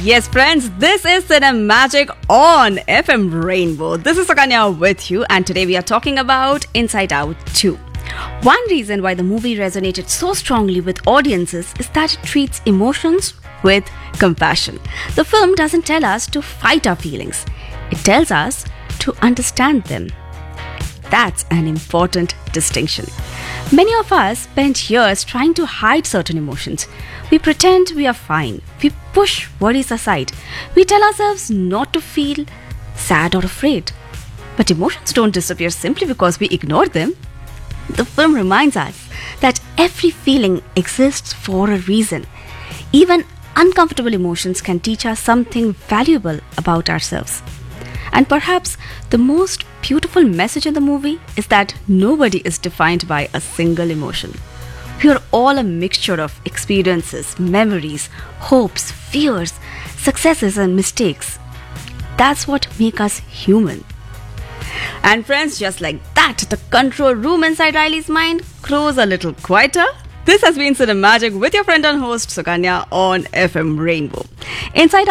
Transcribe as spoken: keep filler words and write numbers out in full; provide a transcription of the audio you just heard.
Yes, friends, this is Cinemagic on F M Rainbow. This is Sukanya with you, and today we are talking about Inside Out two. One reason why the movie resonated so strongly with audiences is that it treats emotions with compassion. The film doesn't tell us to fight our feelings, it tells us to understand them. That's an important distinction. Many of us spend years trying to hide certain emotions. We pretend we are fine. We push worries aside. We tell ourselves not to feel sad or afraid. But emotions don't disappear simply because we ignore them. The film reminds us that every feeling exists for a reason. Even uncomfortable emotions can teach us something valuable about ourselves. And perhaps the most beautiful message in the movie is that nobody is defined by a single emotion. We are all a mixture of experiences, memories, hopes, fears, successes, and mistakes. That's what makes us human. And friends, just like that, the control room inside Riley's mind grows a little quieter. This has been Cinemagic with your friend and host Sukanya on F M Rainbow. Inside